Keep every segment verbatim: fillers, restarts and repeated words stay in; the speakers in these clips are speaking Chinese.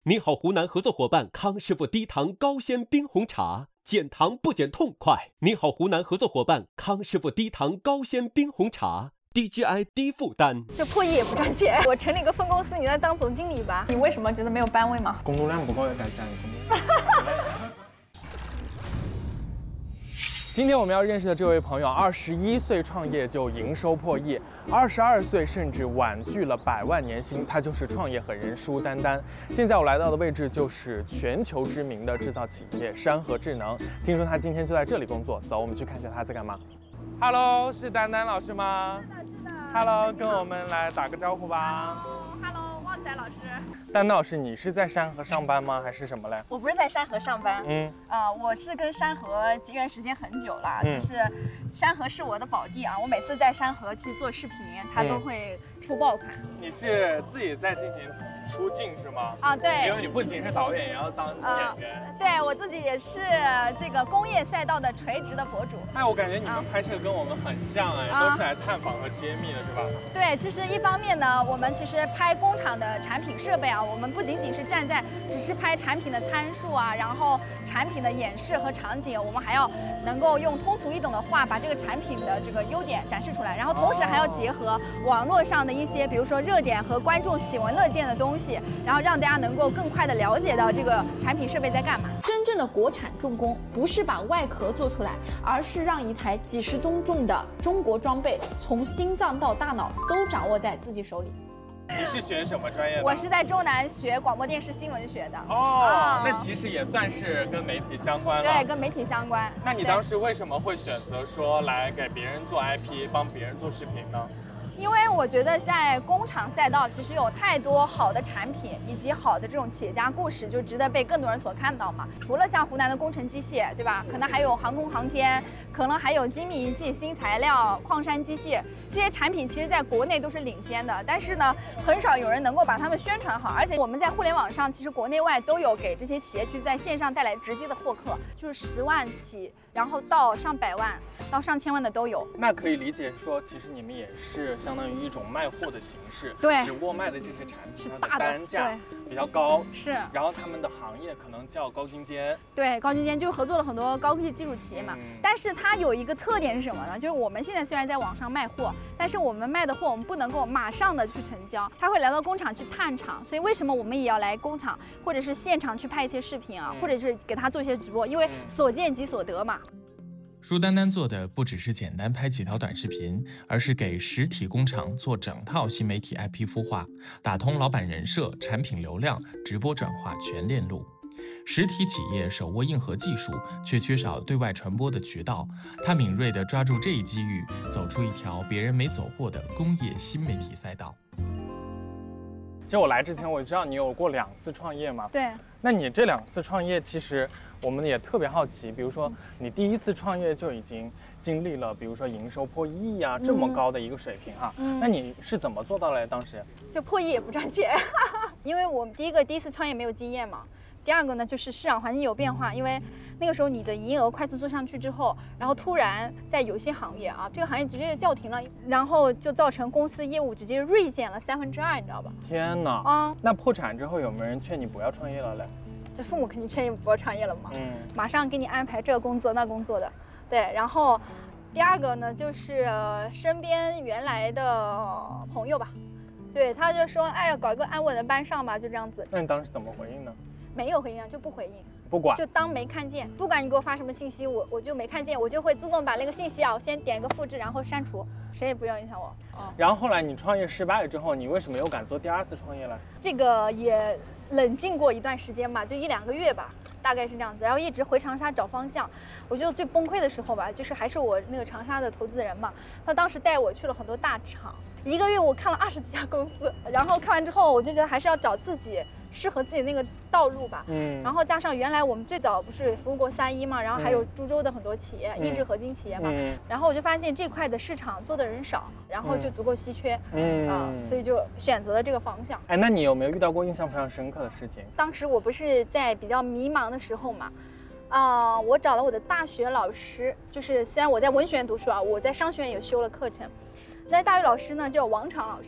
你好，湖南合作伙伴康师傅低糖高纤冰红茶，减糖不减痛快。你好，湖南合作伙伴康师傅低糖高纤冰红茶。D G I 低负担， 这破亿也不赚钱。我成立一个分公司，你来当总经理吧。你为什么觉得没有班位吗？ 工作量不够，要改善工作量。今天我们要认识的这位朋友，二十一岁创业就营收破亿，二十二岁甚至婉拒了百万年薪，他就是创业狠人舒丹丹。现在我来到的位置就是全球知名的制造企业山河智能，听说他今天就在这里工作，走，我们去看一下他在干嘛。Hello， 是丹丹老师吗？ 是的，是的。 Hello， 跟我们来打个招呼吧。 Hello， 旺仔老师。 丹丹老师，你是在山河上班吗？还是什么嘞？ 我不是在山河上班， 嗯， 啊、呃，我是跟山河结缘时间很久了， 嗯、 就是山河是我的宝地啊。我每次在山河去做视频，他都会出爆款。 嗯、你是自己在进行出镜是吗？ 啊，对。 因为你不仅是导演，也要当演员。 呃、对我自己也是这个工业赛道的垂直的博主。 哎，我感觉你们拍摄跟我们很像哎，啊、都是来探访和揭秘的是吧？ 对，其实一方面呢，我们其实拍工厂的产品设备啊，我们不仅仅是站在只是拍产品的参数啊，然后产品的演示和场景，我们还要能够用通俗易懂的话把这个产品的这个优点展示出来，然后同时还要结合网络上的一些，比如说热点和观众喜闻乐见的东西，然后让大家能够更快的了解到这个产品设备在干嘛。 真正的国产重工不是把外壳做出来，而是让一台几十吨重的中国装备从心脏到大脑都掌握在自己手里。 你是学什么专业的？ 我是在中南学广播电视新闻学的。 哦，啊、那其实也算是跟媒体相关了。 对，跟媒体相关。 那你当时为什么会选择说来给别人做 I P， 帮别人做视频呢？ 因为我觉得在工厂赛道，其实有太多好的产品以及好的这种企业家故事，就值得被更多人所看到嘛。除了像湖南的工程机械，对吧？可能还有航空航天，可能还有精密仪器、新材料、矿山机械这些产品，其实在国内都是领先的。但是呢，很少有人能够把它们宣传好。而且我们在互联网上，其实国内外都有给这些企业去在线上带来直接的获客，就是十万起，然后到上百万、到上千万的都有。 那可以理解说，其实你们也是相当于一种卖货的形式， 对， 只不过卖的这些产品是它的单价比较高， 是， 然后他们的行业可能叫高精尖， 对，高精尖就合作了很多高科技技术企业嘛。嗯、但是它有一个特点是什么呢？就是我们现在虽然在网上卖货，但是我们卖的货我们不能够马上的去成交，他会来到工厂去探厂，所以为什么我们也要来工厂或者是现场去拍一些视频啊，嗯、或者是给他做一些直播，因为所见即所得嘛。 舒丹丹做的不只是简单拍几条短视频，而是给实体工厂做整套新媒体 I P 孵化，打通老板人设、产品流量、直播转化全链路。实体企业手握硬核技术，却缺少对外传播的渠道，他敏锐地抓住这一机遇，走出一条别人没走过的工业新媒体赛道。 其实我来之前我知道你有过两次创业嘛， 对。 那你这两次创业，其实我们也特别好奇，比如说你第一次创业就已经经历了，比如说营收破亿啊、嗯、这么高的一个水平哈、啊，嗯、那你是怎么做到的？当时就破亿也不赚钱，因为我们第一个第一次创业没有经验嘛。第二个呢，就是市场环境有变化，因为那个时候你的营业额快速做上去之后，然后突然在有些行业啊，这个行业直接就叫停了，然后就造成公司业务直接锐减了三分之二，你知道吧？ 天哪！啊、嗯，那破产之后有没有人劝你不要创业了嘞？ 这父母肯定劝你不要创业了嘛， 嗯， 马上给你安排这个工作那工作的，对。然后第二个呢，就是身边原来的朋友吧，对，他就说，哎呀，搞一个安稳的班上吧，就这样子。 那你当时怎么回应呢？ 没有回应啊，就不回应， 不管， 就当没看见。不管你给我发什么信息，我我就没看见，我就会自动把那个信息啊，我先点一个复制，然后删除，谁也不要影响我。 哦。然后后来你创业失败了之后，你为什么又敢做第二次创业了？ 这个也冷静过一段时间吧，就一两个月吧，大概是这样子。然后一直回长沙找方向。我觉得最崩溃的时候吧，就是还是我那个长沙的投资人嘛，他当时带我去了很多大厂，一个月我看了二十几家公司，然后看完之后，我就觉得还是要找自己适合自己那个道路吧。嗯。然后加上原来我们最早不是服务过三一嘛，然后还有株洲的很多企业，嗯、印制合金企业嘛。嗯。然后我就发现这块的市场做的人少，然后就足够稀缺。嗯。啊、呃，所以就选择了这个方向。 哎，那你有没有遇到过印象非常深刻的事情？ 当时我不是在比较迷茫的时候嘛。啊、呃，我找了我的大学老师，就是虽然我在文学院读书啊，我在商学院也修了课程。那大学老师呢叫王长老师，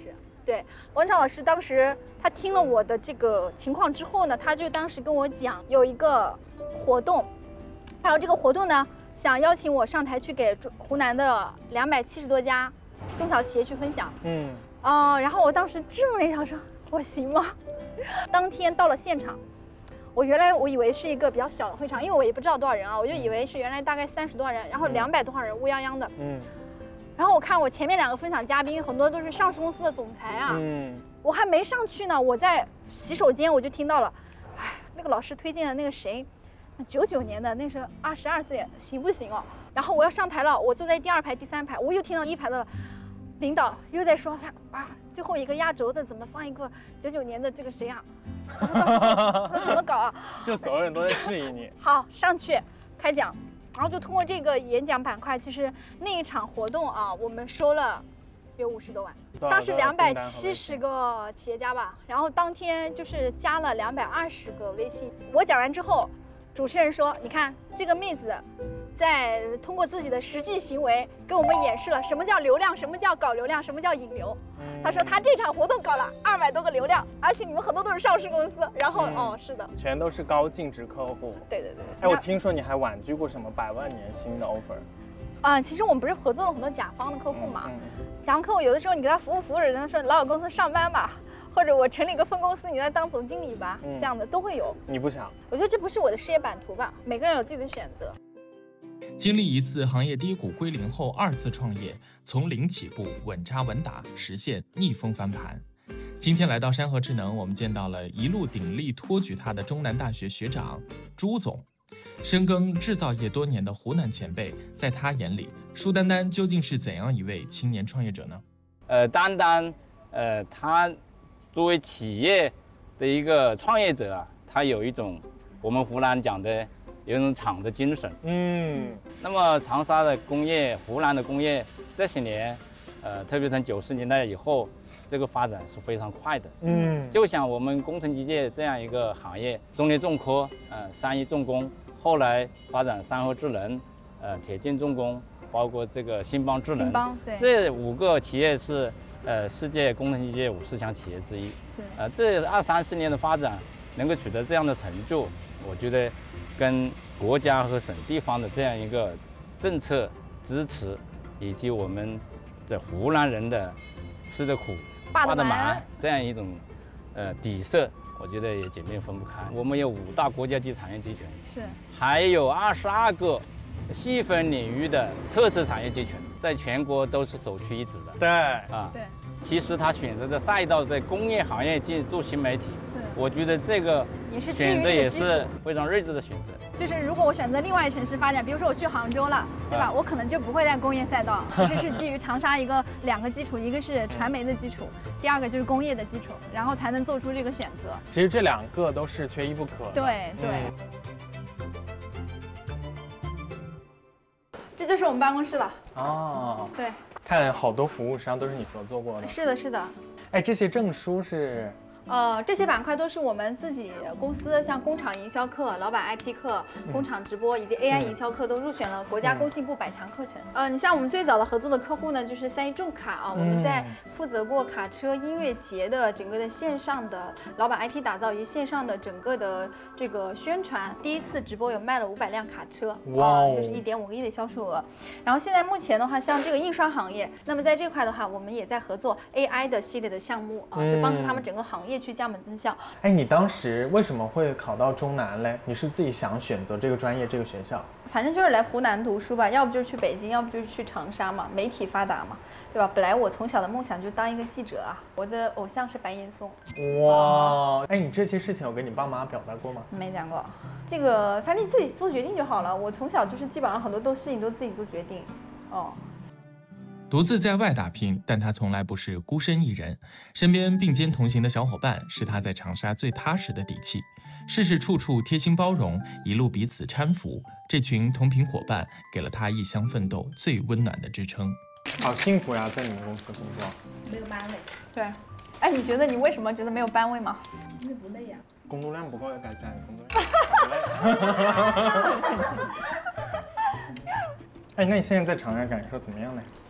对，文超老师当时他听了我的这个情况之后呢，他就当时跟我讲有一个活动，还有这个活动呢，想邀请我上台去给湖南的两百七十多家中小企业去分享。嗯，啊、呃，然后我当时怔了一下，说我行吗？当天到了现场，我原来我以为是一个比较小的会场，因为我也不知道多少人啊，我就以为是原来大概三十多人，然后两百多少人乌泱泱的。嗯。然后我看我前面两个分享嘉宾，很多都是上市公司的总裁啊。嗯。我还没上去呢，我在洗手间我就听到了，哎，那个老师推荐的那个谁，九九年的，那是二十二岁，行不行哦？然后我要上台了，我坐在第二排、第三排，我又听到一排的领导又在说他啊，最后一个压轴的怎么放一个九九年的这个谁啊？我说到时候怎么搞啊？ 就所有人都在质疑你。 好，上去开讲。然后就通过这个演讲板块，其实那一场活动啊，我们收了有五十多万，当时两百七十个企业家吧，然后当天就是加了两百二十个微信。我讲完之后，主持人说：“你看这个妹子，在通过自己的实际行为给我们演示了什么叫流量，什么叫搞流量，什么叫引流。”他说他这场活动搞了二百多个流量，而且你们很多都是上市公司。然后、嗯、哦，是的， 全都是高净值客户。 对对对。 哎，我听说你还婉拒过什么百万年薪的 offer？ 啊，其实我们不是合作了很多甲方的客户嘛？嗯嗯、甲方客户有的时候你给他服务服务，人家说老有公司上班吧，或者我成立一个分公司，你来当总经理吧，嗯、这样的都会有。 你不想？ 我觉得这不是我的事业版图吧？每个人有自己的选择。 经历一次行业低谷归零后，二次创业，从零起步，稳扎稳打，实现逆风翻盘。今天来到山河智能，我们见到了一路鼎力托举他的中南大学学长朱总。深耕制造业多年的湖南前辈，在他眼里，舒丹丹究竟是怎样一位青年创业者呢？ 呃，丹丹，呃，他作为企业的一个创业者啊，他有一种我们湖南讲的有一种厂的精神。嗯。那么长沙的工业，湖南的工业这些年，呃，特别从九十年代以后，这个发展是非常快的。嗯。就像我们工程机械这样一个行业，中联重科，呃，三一重工。后来发展山河智能，呃，铁建重工，包括这个新邦智能， 新邦对， 这五个企业是呃世界工程机械五十强企业之一。是，呃，这二三十年的发展能够取得这样的成就，我觉得跟国家和省地方的这样一个政策支持，以及我们这湖南人的吃的苦、 爸的瞒这样一种呃底色。我觉得也姐妹分不开。我们有五大国家级产业集群，是，还有二十二个细分领域的特色产业集群，在全国都是首屈一指的。 对， 啊，对。其实他选择的赛道在工业行业进做新媒体，是，我觉得这个选择也是非常睿智的选择。 就是如果我选择另外城市发展，比如说我去杭州了，对吧？啊、我可能就不会在工业赛道，其实是基于长沙一个两个基础，一个是传媒的基础，第二个就是工业的基础，然后才能做出这个选择。 其实这两个都是缺一不可的。 对对。嗯、这就是我们办公室了。哦。对。 看好多服务商都是你合作过的。 是的，是的。 哎，这些证书是？ 呃，这些板块都是我们自己公司，像工厂营销课、老板 I P 课、工厂直播以及 A I 营销课都入选了国家工信部百强课程。呃，你像我们最早的合作的客户呢，就是三一重卡啊，我们在负责过卡车音乐节的整个的线上的老板 I P 打造以及线上的整个的这个宣传。第一次直播有卖了五百辆卡车，哇、呃，就是一点五个亿的销售额。然后现在目前的话，像这个印刷行业，那么在这块的话，我们也在合作 A I 的系列的项目啊、呃，就帮助他们整个行业去降本增效。 哎，你当时为什么会考到中南嘞？你是自己想选择这个专业这个学校？ 反正就是来湖南读书吧，要不就是去北京，要不就是去长沙嘛，媒体发达嘛，对吧？本来我从小的梦想就当一个记者啊，我的偶像是白岩松。 哇，哎，你这些事情有跟你爸妈表达过吗？ 没讲过，这个反正你自己做决定就好了。我从小就是基本上很多都事情都自己做决定，哦。 独自在外打拼，但他从来不是孤身一人，身边并肩同行的小伙伴是他在长沙最踏实的底气。事事处处贴心包容，一路彼此搀扶，这群同频伙伴给了他异乡奋斗最温暖的支撑。 好幸福呀，在你们公司工作， 没有班位。对，哎，你觉得你为什么觉得没有班位吗？ 因为不累呀、啊。 工作量不够，要改善工作量。哎，那你现在在长沙感受怎么样呢？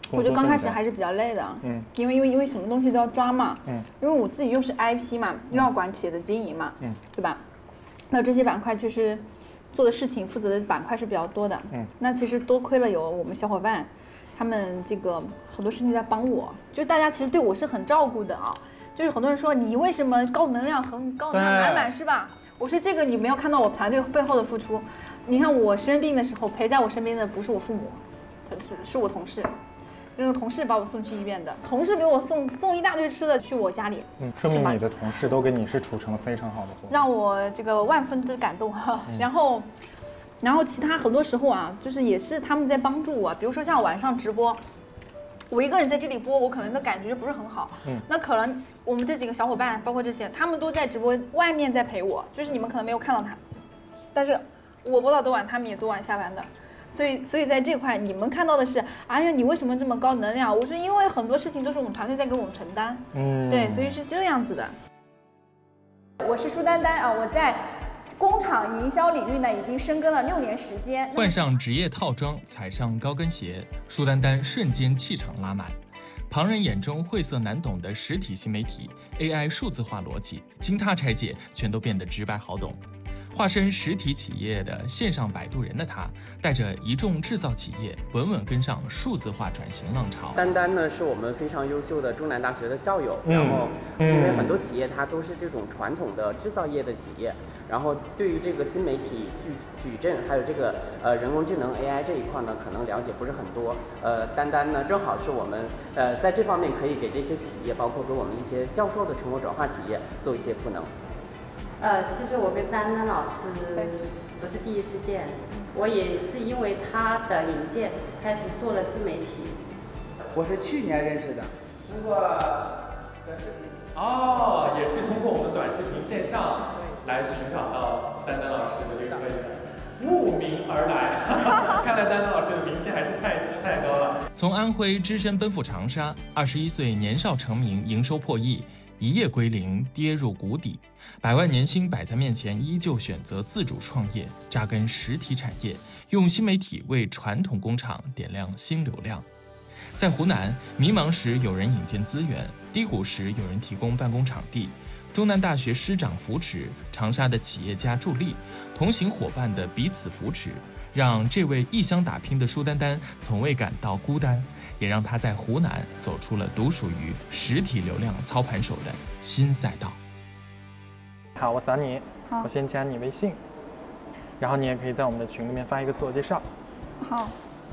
我觉得刚开始还是比较累的，嗯，因为因为因为什么东西都要抓嘛，嗯，因为我自己又是 I P 嘛，又要管企业的经营嘛，嗯，对吧？那这些板块就是做的事情负责的板块是比较多的，嗯，那其实多亏了有我们小伙伴，他们这个很多事情在帮我，就是大家其实对我是很照顾的啊，就是很多人说你为什么高能量很高能量满满是吧？我说这个你没有看到我团队背后的付出，你看我生病的时候陪在我身边的不是我父母，是是我同事。那个同事把我送去医院的，同事给我送送一大堆吃的去我家里， 嗯，说明你的同事都跟你是处成了非常好的伙伴， 让我这个万分之感动哈。嗯、然后，然后其他很多时候啊，就是也是他们在帮助我，比如说像晚上直播，我一个人在这里播，我可能的感觉就不是很好，嗯，那可能我们这几个小伙伴，包括这些，他们都在直播外面在陪我，就是你们可能没有看到他，但是我播到多晚，他们也多晚下班的。所以，所以在这块，你们看到的是，哎呀，你为什么这么高能量？我说，因为很多事情都是我们团队在给我们承担，嗯，对，所以是这样子的。 我是舒丹丹啊，我在工厂营销领域呢已经深耕了六年时间。 换上职业套装，踩上高跟鞋，舒丹丹瞬间气场拉满。旁人眼中晦涩难懂的实体新媒体 A I 数字化逻辑，经他拆解，全都变得直白好懂。化身实体企业的线上摆渡人的他，带着一众制造企业稳稳跟上数字化转型浪潮。 丹丹呢是我们非常优秀的中南大学的校友，嗯、然后因为很多企业它都是这种传统的制造业的企业，然后对于这个新媒体矩矩阵还有这个呃人工智能 A I 这一块呢，可能了解不是很多。呃，丹丹呢正好是我们呃在这方面可以给这些企业，包括给我们一些教授的成果转化企业做一些赋能。 呃，其实我跟丹丹老师不是第一次见，我也是因为他的引荐开始做了自媒体。 我是去年认识的，通过短视频。 哦，也是通过我们短视频线上来寻找到丹丹老师的这个可以慕名而来。看来丹丹老师的名气还是太太高了。 从安徽只身奔赴长沙，二十一岁年少成名，营收破亿。一夜归零，跌入谷底，百万年薪摆在面前，依旧选择自主创业，扎根实体产业，用新媒体为传统工厂点亮新流量。在湖南，迷茫时有人引荐资源，低谷时有人提供办公场地，中南大学师长扶持，长沙的企业家助力，同行伙伴的彼此扶持，让这位异乡打拼的舒丹丹从未感到孤单。也让他在湖南走出了独属于实体流量操盘手的新赛道。 好，我扫你，我先加你微信，然后你也可以在我们的群里面发一个自我介绍。 好，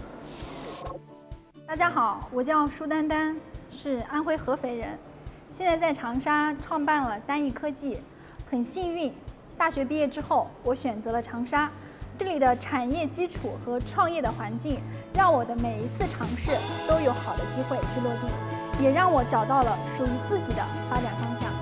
大家好，我叫舒丹丹，是安徽合肥人，现在在长沙创办了单翼科技。很幸运，大学毕业之后，我选择了长沙。这里的产业基础和创业的环境，让我的每一次尝试都有好的机会去落地，也让我找到了属于自己的发展方向。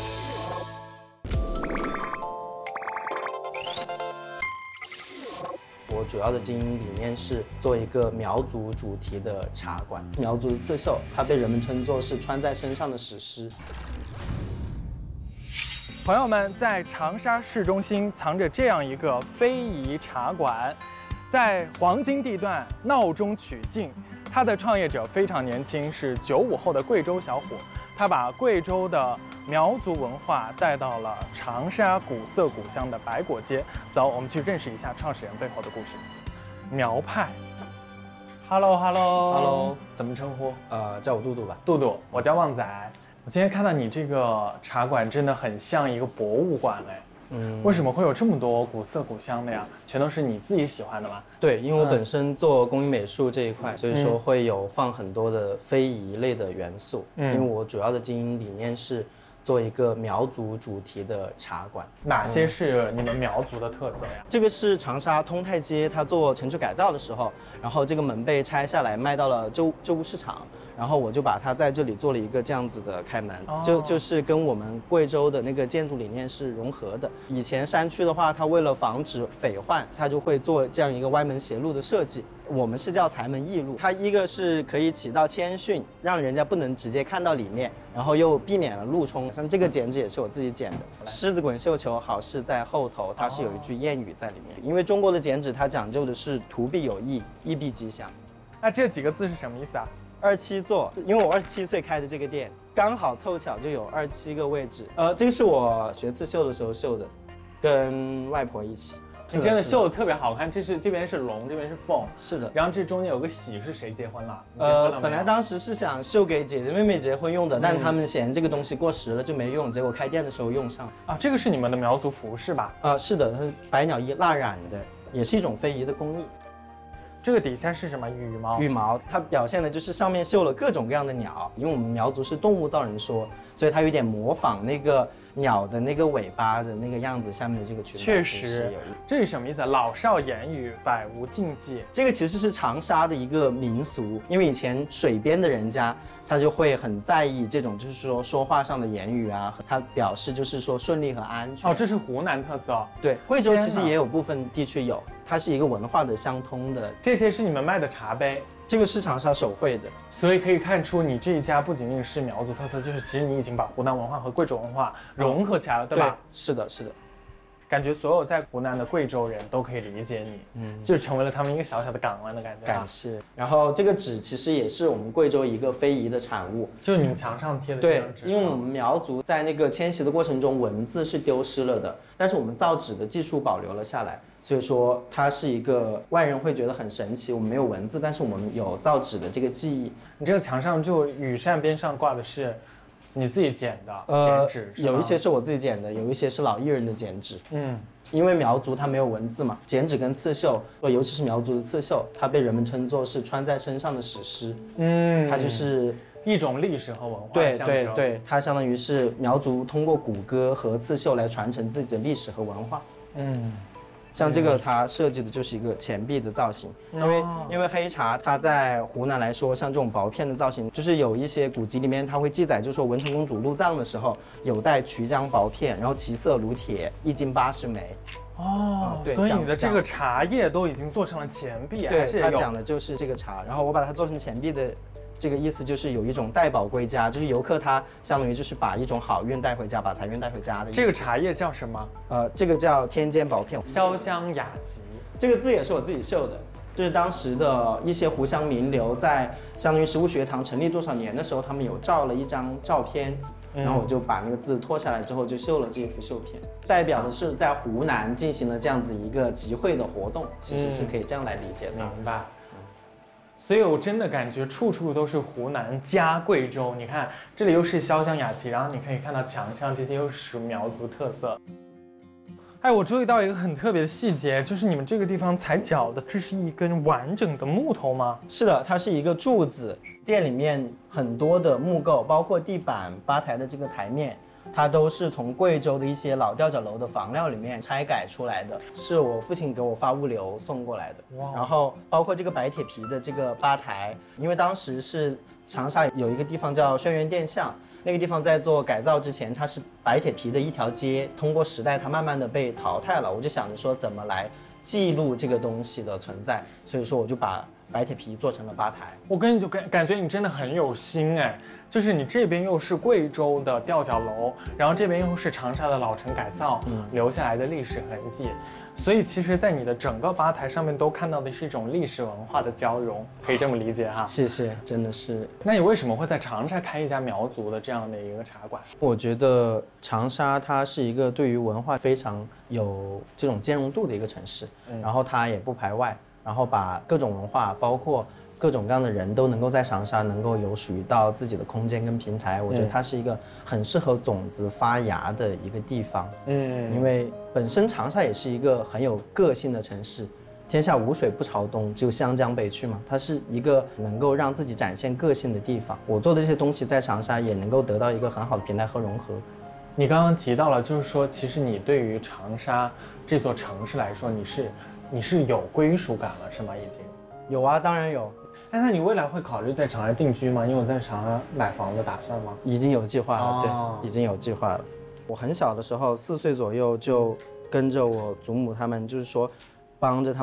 我主要的经营理念是做一个苗族主题的茶馆。苗族的刺绣，它被人们称作是穿在身上的史诗。 朋友们，在长沙市中心藏着这样一个非遗茶馆，在黄金地段闹中取静。它的创业者非常年轻，是九五后的贵州小伙，他把贵州的苗族文化带到了长沙古色古香的百果街。走，我们去认识一下创始人背后的故事。苗派 ，Hello Hello Hello， 怎么称呼？ 呃，叫我杜杜吧。 杜杜，我叫旺仔。我今天看到你这个茶馆真的很像一个博物馆哎，嗯，为什么会有这么多古色古香的呀？全都是你自己喜欢的吗？ 对，因为我本身做工艺美术这一块，嗯、所以说会有放很多的非遗类的元素。嗯，因为我主要的经营理念是做一个苗族主题的茶馆。 哪些是你们苗族的特色呀？ 嗯、这个是长沙通泰街，它做城区改造的时候，然后这个门被拆下来卖到了旧旧物市场。然后我就把它在这里做了一个这样子的开门，哦、就就是跟我们贵州的那个建筑理念是融合的。以前山区的话，它为了防止匪患，它就会做这样一个歪门邪路的设计。我们是叫财门驿路，它一个是可以起到谦逊，让人家不能直接看到里面，然后又避免了路冲。像这个剪纸也是我自己剪的，狮子滚绣球，好事在后头，它是有一句谚语在里面。因为中国的剪纸它讲究的是图必有益，益必吉祥。 那这几个字是什么意思啊？ 二七座，因为我二十七岁开的这个店，刚好凑巧就有二七个位置。呃，这个是我学刺绣的时候绣的，跟外婆一起。 你真的绣的特别好看，这是这边是龙，这边是凤， 是的。 然后这中间有个喜，是谁结婚了？ 呃，本来当时是想绣给姐姐妹妹结婚用的，但他们嫌这个东西过时了就没用，结果开店的时候用上。 啊，这个是你们的苗族服饰吧？ 呃，是的，它是百鸟衣蜡染的，也是一种非遗的工艺。 这个底下是什么？羽毛。 羽毛，它表现的就是上面绣了各种各样的鸟，因为我们苗族是动物造人说，所以它有点模仿那个鸟的那个尾巴的那个样子。下面的这个裙摆确实，这是什么意思？老少言语，百无禁忌。 这个其实是长沙的一个民俗，因为以前水边的人家，他就会很在意这种，就是说说话上的言语啊，他表示就是说顺利和安全。 哦，这是湖南特色。 对，贵州其实也有部分地区有，它是一个文化的相通的。 这些是你们卖的茶杯， 这个是长沙手绘的， 所以可以看出你这一家不仅仅是苗族特色，就是其实你已经把湖南文化和贵州文化融合起来了，对吧？ 对，是的，是的。 感觉所有在湖南的贵州人都可以理解你，嗯，就成为了他们一个小小的港湾的感觉。 感谢。然后这个纸其实也是我们贵州一个非遗的产物， 就是你们墙上贴的这张纸。 对，因为我们苗族在那个迁徙的过程中，文字是丢失了的，但是我们造纸的技术保留了下来，所以说它是一个外人会觉得很神奇。我们没有文字，但是我们有造纸的这个技艺。 你这个墙上就羽扇边上挂的是你自己剪的剪纸、 呃，有一些是我自己剪的，有一些是老艺人的剪纸。 嗯， 因为苗族它没有文字嘛，剪纸跟刺绣，尤其是苗族的刺绣，它被人们称作是穿在身上的史诗。嗯，它就是一种历史和文化对对对，它相当于是苗族通过鼓歌和刺绣来传承自己的历史和文化。嗯。像这个，它设计的就是一个钱币的造型，因为因为黑茶它在湖南来说，像这种薄片的造型，就是有一些古籍里面它会记载，就是说文成公主入藏的时候有带曲江薄片，然后其色如铁，一斤八十枚。 哦，对，所以你的这个茶叶都已经做成了钱币， 对，它讲的就是这个茶，然后我把它做成钱币的。这个意思就是有一种带宝归家，就是游客他相当于就是把一种好运带回家，把财运带回家的意思。 这个茶叶叫什么？ 呃，这个叫天间薄片， 潇湘雅集。 这个字也是我自己绣的，就是当时的一些湖湘名流在相当于食物学堂成立多少年的时候，他们有照了一张照片，然后我就把那个字脱下来之后就绣了这一幅绣片，代表的是在湖南进行了这样子一个集会的活动，其实是可以这样来理解的。 明白。所以我真的感觉处处都是湖南加贵州。你看这里又是潇湘雅集，然后你可以看到墙上这些又是苗族特色。哎，我注意到一个很特别的细节，就是你们这个地方踩脚的，这是一根完整的木头吗？ 是的，它是一个柱子。店里面很多的木构，包括地板、吧台的这个台面，它都是从贵州的一些老吊脚楼的房料里面拆改出来的，是我父亲给我发物流送过来的。哇！然后包括这个白铁皮的这个吧台，因为当时是长沙有一个地方叫轩辕殿巷，那个地方在做改造之前，它是白铁皮的一条街，通过时代它慢慢的被淘汰了。我就想着说怎么来记录这个东西的存在，所以说我就把白铁皮做成了吧台。 我跟你就感感觉你真的很有心哎。就是你这边又是贵州的吊脚楼，然后这边又是长沙的老城改造，嗯，留下来的历史痕迹，所以其实，在你的整个吧台上面都看到的是一种历史文化的交融，可以这么理解哈。 谢谢，真的是。 那你为什么会在长沙开一家苗族的这样的一个茶馆？ 我觉得长沙它是一个对于文化非常有这种兼容度的一个城市，嗯，然后它也不排外，然后把各种文化包括各种各样的人都能够在长沙能够有属于到自己的空间跟平台，我觉得它是一个很适合种子发芽的一个地方。嗯，因为本身长沙也是一个很有个性的城市，天下无水不朝东，只有湘江北去嘛，它是一个能够让自己展现个性的地方。我做的这些东西在长沙也能够得到一个很好的平台和融合。 你刚刚提到了，就是说其实你对于长沙这座城市来说，你是你是有归属感了是吗？已经有啊，当然有。 哎，那你未来会考虑在长沙定居吗？你有在长沙买房的打算吗？ 已经有计划了，哦，对，已经有计划了。我很小的时候，四岁左右就跟着我祖母他们，就是说帮着他们。